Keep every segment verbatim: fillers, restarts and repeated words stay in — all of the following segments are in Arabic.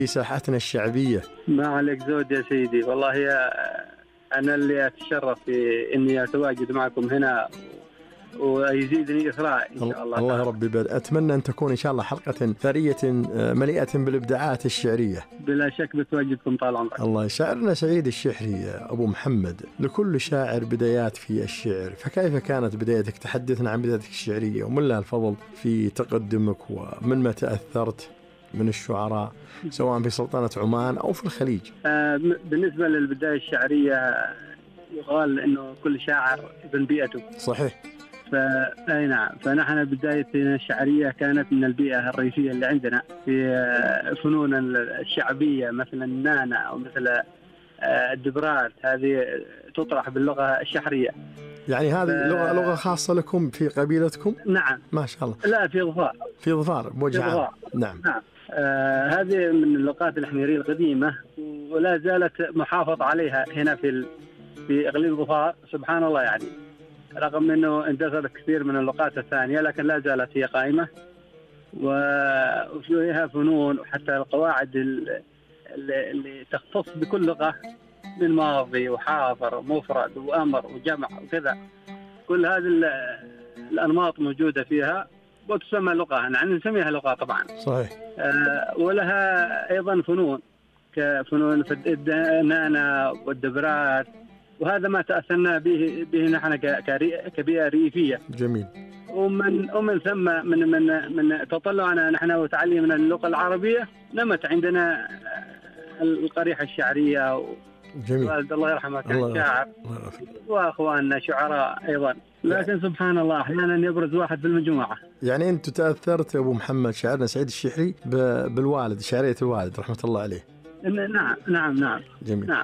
في ساحتنا الشعبية. ما عليك زود يا سيدي، والله يا أنا اللي أتشرف في إني أتواجد معكم هنا ويزيدني إثراء إن شاء الله. الله ربي بل. أتمنى أن تكون إن شاء الله حلقة ثرية مليئة بالإبداعات الشعرية. بلا شك بتواجدكم طال عمرك. الله. شاعرنا سعيد الشحري أبو محمد، لكل شاعر بدايات في الشعر، فكيف كانت بدايتك؟ تحدثنا عن بدايتك الشعرية ومن لها الفضل في تقدمك، ومن ما تأثرت من الشعراء سواء في سلطنة عمان أو في الخليج. آه بالنسبة للبداية الشعرية يقال إنه كل شاعر ابن بيئته. صحيح. فأي نعم، فنحن بدايتنا الشعرية كانت من البيئة الريفية اللي عندنا في فنون الشعبية، مثل النانا أو مثل الدبرات، هذه تطرح باللغة الشحرية. يعني هذه ف... لغة لغة خاصة لكم في قبيلتكم؟ نعم ما شاء الله. لا، في ظفار. في ظفار بوجه عام. نعم نعم. آه هذه من اللغات الحميرية القديمة ولا زالت محافظ عليها هنا في ال... في إقليم ظفار، سبحان الله يعني، رغم أنه اندثرت كثير من اللغات الثانية لكن لا زالت هي قائمة وفيها فنون، وحتى القواعد اللي تختص بكل لغة من ماضي وحاضر ومفرد وأمر وجمع وكذا، كل هذه الأنماط موجودة فيها وتسمى لغة، نحن نسميها لغة طبعا. صحيح. آه ولها أيضا فنون كفنون النانا والدبرات، وهذا ما تأثرنا به به نحن كبيئة ريفية. جميل. ومن ومن ثم من من من تطلعنا نحن وتعلمنا اللغة العربية نمت عندنا القريحة الشعرية. جميل. والد الله يرحمه كان شاعر واخواننا شعراء ايضا، لكن سبحان الله احيانا يبرز واحد في المجموعة. يعني انت تأثرت ابو محمد شاعرنا سعيد الشحري بالوالد، شعرية الوالد رحمة الله عليه. نعم نعم نعم. جميل. نعم.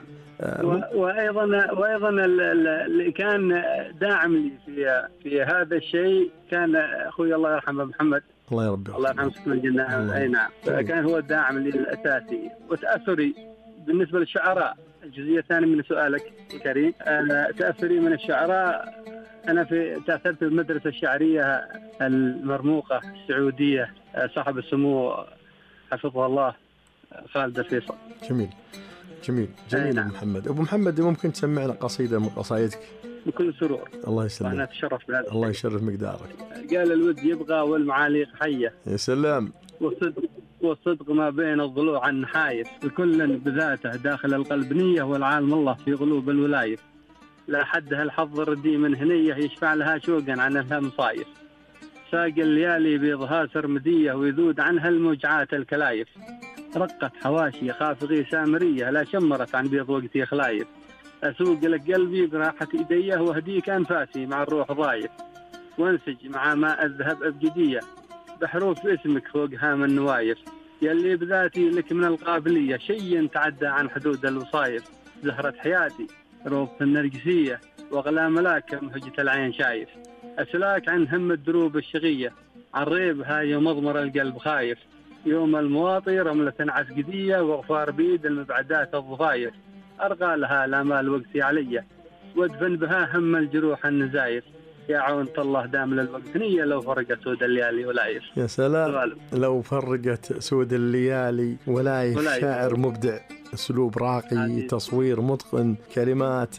وايضا وايضا اللي كان داعم لي في في هذا الشيء كان اخوي الله يرحمه محمد. الله يربيه. الله يرحمه سكن الجنة. اي نعم. كان هو الداعم لي الاساسي. وتاثري بالنسبه للشعراء، الجزئيه الثانيه من سؤالك الكريم، تاثري من الشعراء، انا في تاثرت بالمدرسه الشعريه المرموقه السعوديه صاحب السمو حفظه الله خالد الفيصل. جميل جميل جميل. نعم. محمد أبو محمد، ممكن تسمعنا قصيدة من قصايدك؟ بكل سرور. الله يسلمك. أنا أتشرف بهذا. الله يشرف مقدارك. قال الود يبغى والمعاليق حية. يا سلام. والصدق والصدق ما بين الضلوع عن حايف، الكل بذاته داخل القلب نية، والعالم الله في قلوب الولايف، لا حدها الحظ الردي من هنية يشفع لها شوقا عن الهم صايف، ساق الليالي بيضها سرمدية ويذود عنها الموجعات الكلايف، رقت حواشي خافقي سامرية لا شمرت عن بيض وقتي خلايف، أسوق لك قلبي براحة إيديه وهديك أنفاسي مع الروح ضايف، وانسج مع ماء الذهب أبجدية بحروف اسمك فوق هام النوايف، يلي بذاتي لك من القابلية شيء تعدى عن حدود الوصايف، زهرة حياتي روضة النرجسية وغلا ملاك مهجة العين شايف، أسلاك عن هم الدروب الشقية عن ريبها يوم مضمر القلب خايف، يوم المواطي رملة عسقدية وغفار بيد المبعدات الضفايف، أرقى لها الآمال وقتي علي وادفن بها هم الجروح النزايف، يا عون الله دام للوقت نية لو فرقت سود الليالي ولايف. يا سلام غالب. لو فرقت سود الليالي ولايف, ولايف. شاعر مبدع، اسلوب راقي عديد. تصوير متقن، كلمات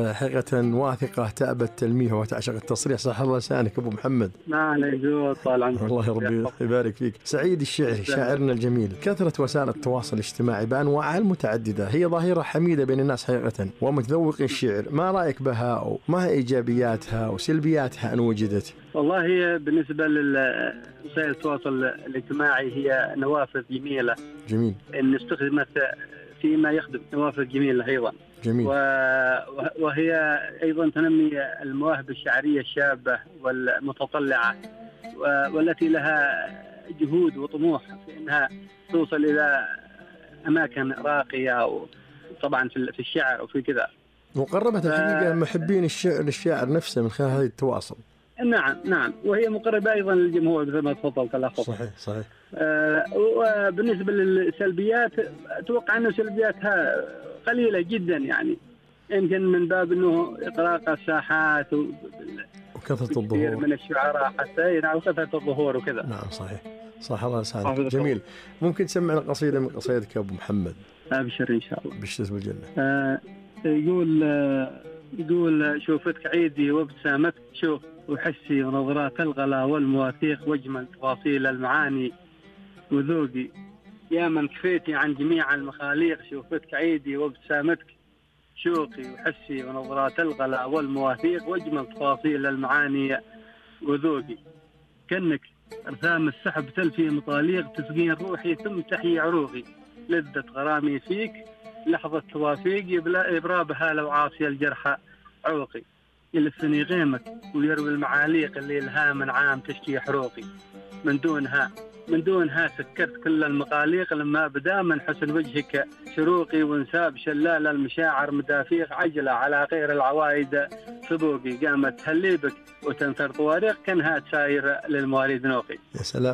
حقيقة واثقة تأبى التلميح وتعشق التصريح. صح الله لسانك ابو محمد. ما عليك زود طال عمرك. الله ربي يبارك فيك. سعيد الشحري شاعرنا الجميل، كثرة وسائل التواصل الاجتماعي بانواعها المتعددة هي ظاهرة حميدة بين الناس حقيقة ومتذوق الشعر، ما رايك بها وما هي ايجابياتها وسلبياتها ان وجدت؟ والله هي بالنسبة لوسائل التواصل الاجتماعي هي نوافذ جميلة. جميل. ان استخدمت فيما يخدم نوافذ جميلة أيضا. جميل. وهي أيضا تنمي المواهب الشعرية الشابة والمتطلعة والتي لها جهود وطموح في أنها توصل إلى أماكن راقية، طبعا في الشعر وفي كذا. وقربت الحقيقة ف... محبين الشعر للشاعر نفسه من خلال هذه التواصل. نعم نعم، وهي مقربة أيضا للجمهور مثل ما تفضلت الأخ. صحيح صحيح. آه وبالنسبة للسلبيات أتوقع أن سلبياتها قليلة جدا، يعني يمكن من باب أنه إغلاق الساحات وكثرة الظهور من الشعراء حتى نعم وكثرة الظهور وكذا. نعم صحيح صح الله يسعدك. جميل. ممكن تسمعنا قصيدة من قصيدك يا أبو محمد؟ أبشر إن شاء الله. بشتت بالجنة. آه يقول آه يقول شوفتك عيدي وابتسامتك شوف وحسي ونظرات الغلا والمواثيق واجمل تفاصيل المعاني وذوقي يا من كفيتي عن جميع المخاليق شوفتك عيدي وابتسامتك شوقي وحسي ونظرات الغلا والمواثيق واجمل تفاصيل المعاني وذوقي كأنك أرثام السحب تلفي مطاليق تسقين روحي ثم تحيي عروقي لذة غرامي فيك لحظة توافيق يبرى بها لو عاصي الجرح عوقي يلفني غيمك ويروي المعاليق اللي لها من عام تشكي حروقي من دونها من دونها سكرت كل المقاليق لما بدا من حسن وجهك شروقي وانساب شلال المشاعر مدافيق عجلة على غير العوايد صبوقي قامت هليبك وتنثر طواريق كانها تساير للمواليد نوقي. يا سلام.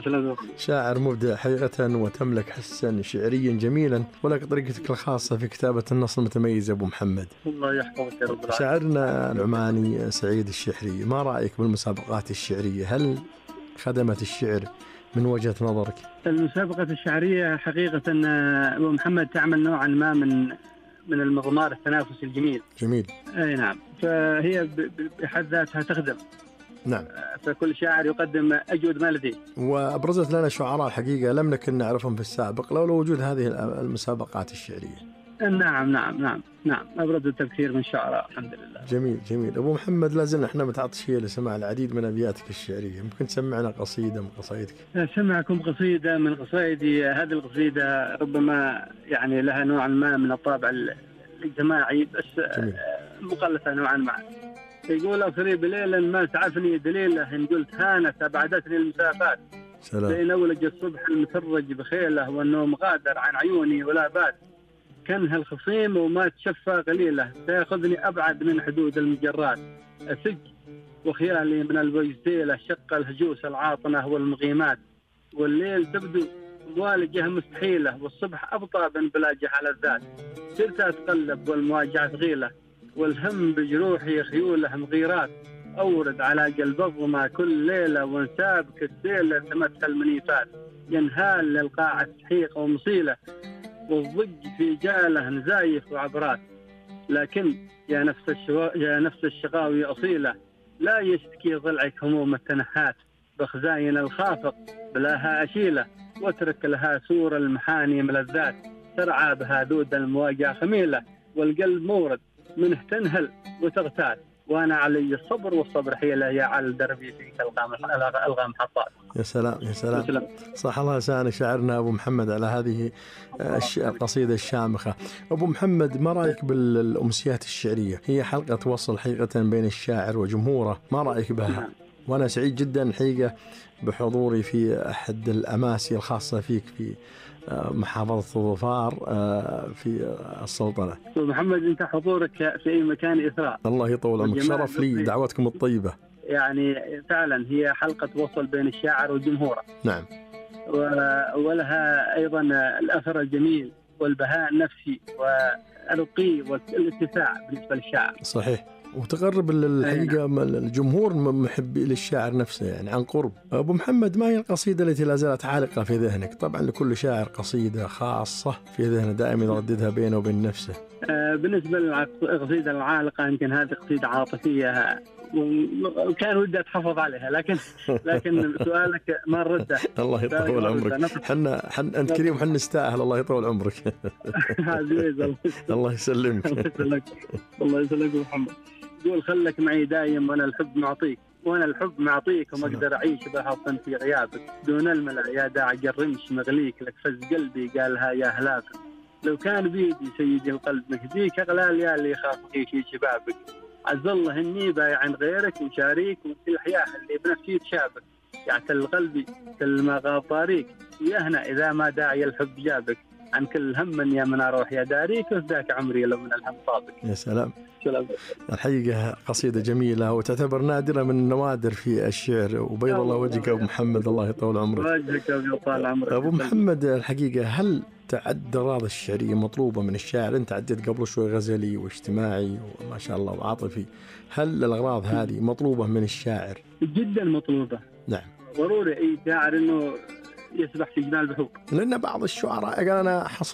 شاعر مبدع حقيقة وتملك حسا شعريا جميلا ولك طريقتك الخاصة في كتابة النص المتميز أبو محمد. الله يحفظك يا رب العالمين. شاعرنا العماني سعيد الشحري، ما رأيك بالمسابقات الشعرية؟ هل خدمت الشعر من وجهة نظرك؟ المسابقة الشعرية حقيقة أبو محمد تعمل نوعا ما من من المضمار التنافسي الجميل. جميل. أي نعم. فهي بحد ذاتها تخدم. نعم. فكل شاعر يقدم أجود ما لديه. وأبرزت لنا شعراء الحقيقة لم نكن نعرفهم في السابق لولا وجود هذه المسابقات الشعرية. نعم نعم نعم نعم أبرزت الكثير من شعراء الحمد لله. جميل جميل. أبو محمد لازلنا إحنا متعطشين لسماع العديد من أبياتك الشعرية، ممكن تسمعنا قصيدة من قصيدك؟ سمعكم قصيدة من قصيدي. هذه القصيدة ربما يعني لها نوعا ما من الطابع الاجتماعي بس جميل. مقلفة نوعا ما. يقول أصري بليلا ما تعفني دليله إن قلت هانت أبعدتني المسافات بين أولج الصبح المترج بخيله والنوم غادر عن عيوني ولا بات كانها الخصيم وما تشفى قليله سيأخذني أبعد من حدود المجرات أسج وخيالي من الوجديلة شق الهجوس العاطنة والمغيمات والليل تبدو موالجة مستحيلة والصبح أبطى من بلاجه على الذات صرت أتقلب والمواجهة ثقيلة والهم بجروحي خيوله مغيرات أورد على قلب الظما كل ليلة وانساب كالسيلة تمثل منيفات ينهال للقاع السحيق ومصيلة والضج في جاله نزايف وعبرات لكن يا نفس الشوا... يا نفس الشقاوي أصيلة لا يشتكي ضلعك هموم التنحات بخزاين الخافق بلاها أشيلة واترك لها سور المحاني ملذات ترعى بها دود المواجع خميلة والقلب مورد منه تنهل وتغتال وأنا علي الصبر والصبر حيلة يا على دربي فيك ألغى محطات. يا سلام يا سلام. يسلم. صح الله يسعدك شاعرنا أبو محمد على هذه القصيدة الشامخة. أبو محمد ما رأيك بالأمسيات الشعرية؟ هي حلقة وصل حقيقة بين الشاعر وجمهوره، ما رأيك بها؟ وأنا سعيد جدا حقيقة بحضوري في أحد الأماسي الخاصة فيك في محافظة ظفار في السلطنة. محمد أنت حضورك في أي مكان إثراء. الله يطول عمرك، شرف لي دعوتكم الطيبة. يعني فعلا هي حلقة وصل بين الشاعر وجمهوره. نعم. ولها أيضا الأثر الجميل والبهاء النفسي والرقي والاتساع بالنسبة للشاعر. صحيح. وتقرب الحقيقة الجمهور محبي للشاعر نفسه يعني عن قرب. أبو محمد ما هي القصيدة التي لا زالت عالقة في ذهنك؟ طبعا لكل شاعر قصيدة خاصة في ذهنه دائما يرددها بينه وبين نفسه. بالنسبة للقصيدة العالقة يمكن هذه قصيدة عاطفية وكان ودي أتحفظ عليها لكن لكن سؤالك ما رده. الله يطول عمرك. حنا حن أنت كريم وحنا نستاهل. الله يطول عمرك. الله يسلمك. الله يسلمك محمد. يقول خلك معي دايم وأنا الحب معطيك وأنا الحب معطيك وما أقدر أعيش بحظا في غيابك دون الملأ يا داعي الرمش مغليك لك فز قلبي قالها يا هلاك لو كان بيدي سيدي القلب مهديك أغلى يا اللي خافقي في شبابك عز الله إني بايع عن غيرك وشاريك وفي الحياة اللي بنفسي تشابك يعتل قلبي كل ما غاب طاريك يهنا إذا ما داعي الحب جابك عن كل هم يا من أروح يا داريك وذاك عمري لو من الهم طابك. يا سلام. الحقيقة قصيدة جميلة وتعتبر نادرة من النوادر في الشعر وبيض الله وجهك أبو محمد. الله يطول عمرك. وجهك ويطول عمرك. أبو محمد الحقيقة هل تعد الراضة الشعرية مطلوبة من الشاعر؟ أنت عدت قبل شوي غزلي واجتماعي وما شاء الله وعاطفي، هل الأغراض هذه مطلوبة من الشاعر؟ جدا مطلوبة. نعم. ضروري أي شاعر إنه يسبح في جمال البحور. لأن بعض الشعراء قال أنا حصل